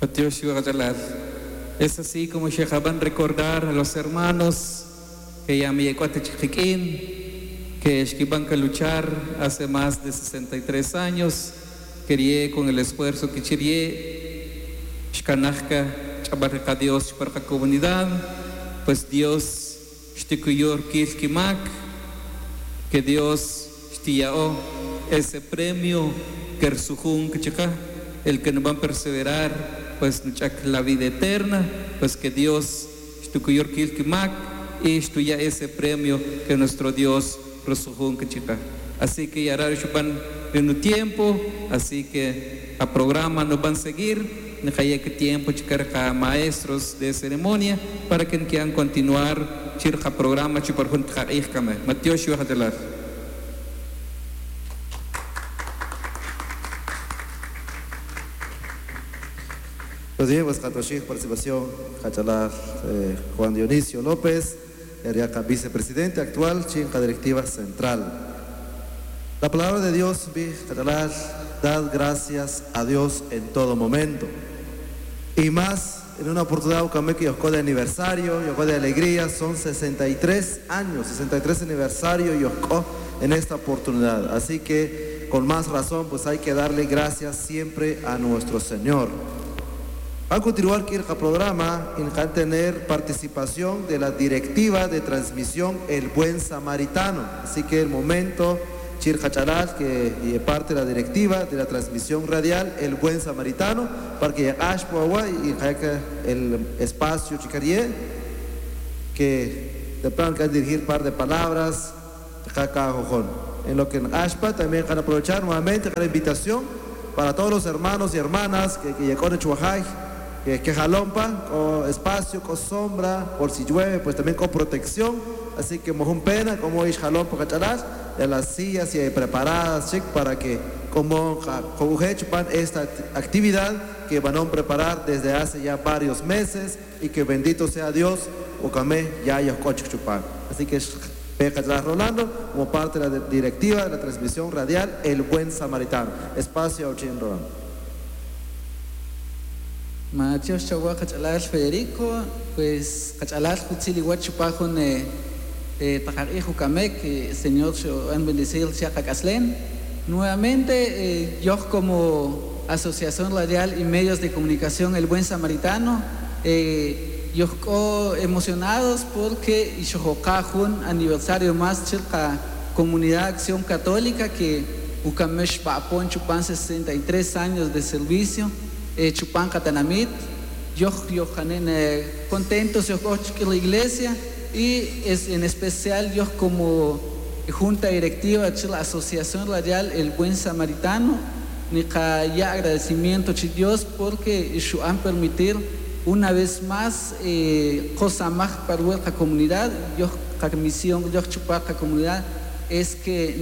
Dios iba a regalar. Es así como llegaban a recordar a los hermanos que ya me llegó a Techiquiquín, que iban a luchar hace más de 63 años, quería con el esfuerzo que quería, Shkanajka, chabarca Dios para la comunidad, pues Dios, Shtikuyor Kilkimak, que Dios Shtiyao, ese premio, Kersujun Kichaka, el que nos va a perseverar, pues la vida eterna, pues que Dios Shtikuyor Kilkimak, y estudia ese premio que nuestro Dios Resujun Kichaka. Así que ya van en un tiempo, así que a programa nos van a seguir. Hay que tiempo chicar a maestros de ceremonia para que quieran continuar chirja programa chipar junto a Ijkame. Mateo Shuhatelar. Pues bien, pues participación, Hachalar Juan Dionisio López, Eriaca vicepresidente actual, Chinca directiva central. La palabra de Dios, Hachalar, dad gracias a Dios en todo momento. Y más en una oportunidad que Yosco de aniversario, Yosco de alegría, son 63 años, 63 aniversario Yosco en esta oportunidad. Así que con más razón pues hay que darle gracias siempre a nuestro Señor. Va a continuar el programa y va a tener participación de la directiva de transmisión El Buen Samaritano. Así que el momento Chir Hacharal, que es parte de la directiva de la transmisión radial El Buen Samaritano, para que y el espacio chicarie, que de plan que dirigir un par de palabras, en lo que en Ashpa también van a aprovechar nuevamente la invitación para todos los hermanos y hermanas que llegaron a Chuajay, que jalompa, con espacio, con sombra, por si llueve, pues también con protección. Así que mojón pena, como es jalompa cachalas, de las sillas y preparadas, chic, para que como chupan esta actividad que van a preparar desde hace ya varios meses, y que bendito sea Dios, Ucamé ya hay chupan. Así que Rolando, como parte de la directiva de la transmisión radial El Buen Samaritano. Espacio a Ochin Rolando. Matios Chagua Cachalar Federico, pues Cachalar Hutzili Huachupajun Tajariju Kamek, Señor han bendecido Chiacacaslen. Nuevamente, yo como Asociación Radial y Medios de Comunicación El Buen Samaritano, yo emocionados porque Ishojokajun aniversario más de la Comunidad Acción Católica que Ukamesh Papon Chupan 63 años de servicio. Chupan Catanamit, yo contentos yo con la iglesia, y es en especial yo como junta directiva de la Asociación Radial El Buen Samaritano, ya agradecimiento a Dios porque ellos han permitido una vez más cosa más para la comunidad. Yo la misión yo chupar la comunidad es que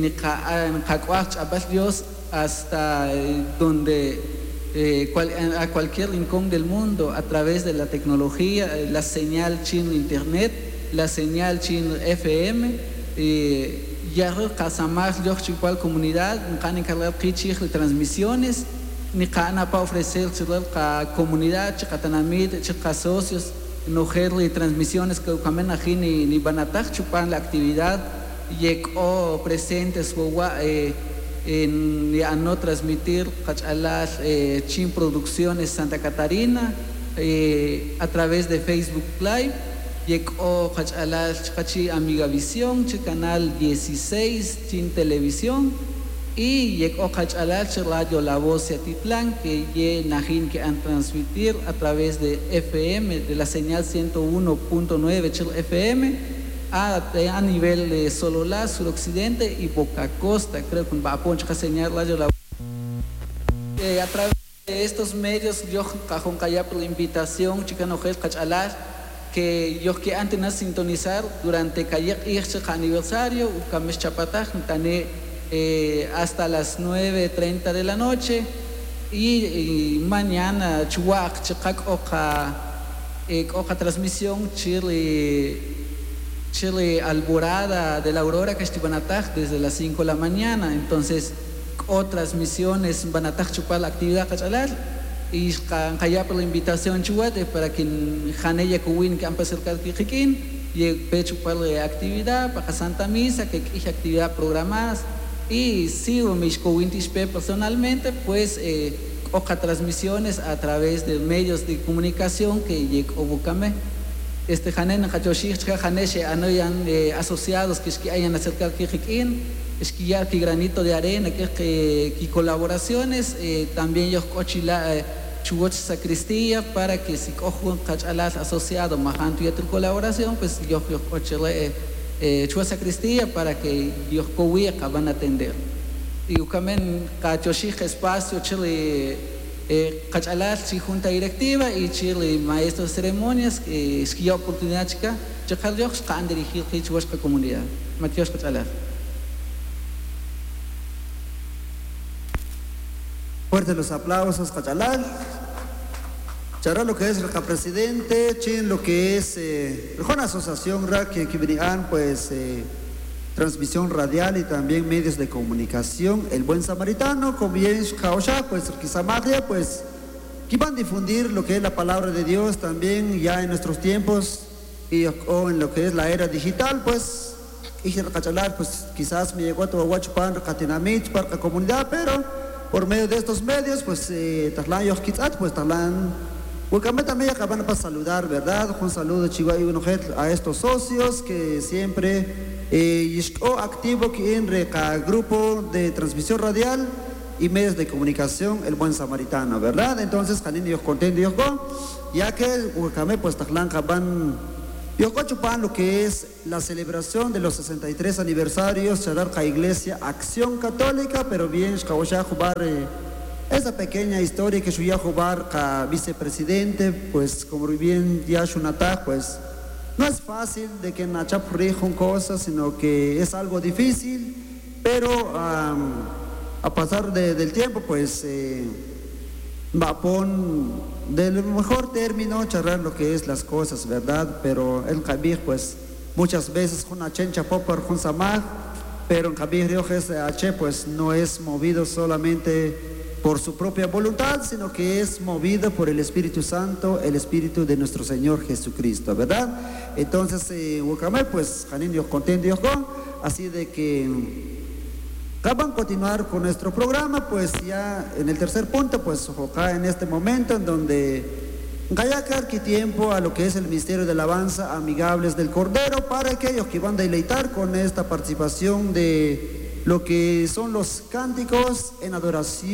Dios hasta donde a cualquier rincón del mundo a través de la tecnología, la señal chino internet, la señal chino FM, ya casamás yo chupal comunidad, can encargar de transmisiones, ni cana para ofrecer la comunidad, chicatanamid, chicas socios, no transmisiones que camen aquí ni van a chupan la actividad, llegó presentes en no transmitir Chin Producciones Santa Catarina a través de Facebook Live, llegó Amiga Visión, Canal 16, Chin Televisión, y llegó Radio La Voz de Atitlán, que han transmitir a través de FM, de la señal 101.9 FM, a nivel de Sololá, suroccidente y Boca Costa, creo que va a poner señal Radio La a través de estos medios, yo cajón calla por la invitación, chicano que yo que antes de sintonizar durante Kayak aniversario, Ucames Chapataj, hasta las 9:30 de la noche, y mañana Chuac, Chicak Oca transmisión, Chile Alborada de la Aurora Castibanataj desde las 5 de la mañana. Entonces, otras misiones Banataj chupar la actividad cachalar, y kaya por la invitación chuate para que Janeya Kuwin que han pasado el Kijikin y pecho para la actividad para Santa Misa que hay actividad programadas y sigo mis Kuwintispe personalmente pues oja transmisiones a través de medios de comunicación que llegó Bucame Janen Hachoshich Janeshe anoyan asociados que hayan acercado Kijikin esquillar que granito de arena que colaboraciones también yo cochila chugoch sacristía para que si cojo cachalas asociado majanto y otra colaboración pues yo cochile chua sacristía para que yo cohuía van a atender y ucamen cachoshich espacio chile cachalas si junta directiva y chile maestro de ceremonias que esquilla oportunidad chica chakal yo can dirigir que chugoch comunidad Matías cachalas. Fuerte los aplausos, Cachalal. Chará lo que es el presidente, chin lo que es una asociación que venían pues transmisión radial y también medios de comunicación, el Buen Samaritano, como bien Kaosha, pues quizá Magria, pues que van a difundir lo que es la palabra de Dios también ya en nuestros tiempos o en lo que es la era digital, pues y Cachalal, pues quizás me llegó a Tohuachupan, Catinamich, para la comunidad, pero por medio de estos medios, pues, Tarlan y Oskitzat, pues, Tarlan, Huacame también acaban para saludar, ¿verdad? Un saludo, Chihuahua, a estos socios que siempre, activo que en el grupo de transmisión radial y medios de comunicación, el Buen Samaritano, ¿verdad? Entonces, Janin y contento, ya que Huacame, pues, Tarlan, Caban, Yocochupan, lo que es la celebración de los 63 aniversarios de la Iglesia Acción Católica, pero bien, esa pequeña historia que suya jugar a vicepresidente, pues como bien ya Shunatá, pues no es fácil de que Nachap rijon cosas, sino que es algo difícil, pero a pasar del tiempo, pues va a poner del mejor término charlar lo que es las cosas, ¿verdad? Pero el Kabir, pues muchas veces una chencha popar con samaj, pero en Kabir Riojes H pues no es movido solamente por su propia voluntad, sino que es movido por el Espíritu Santo, el Espíritu de nuestro Señor Jesucristo, ¿verdad? Entonces, Wakame, pues Janin Dios contento Dios con, así de que acaban de continuar con nuestro programa, pues ya en el tercer punto, pues acá en este momento en donde Gayacar que tiempo a lo que es el Ministerio de Alabanza Amigables del Cordero para aquellos que van a deleitar con esta participación de lo que son los cánticos en adoración.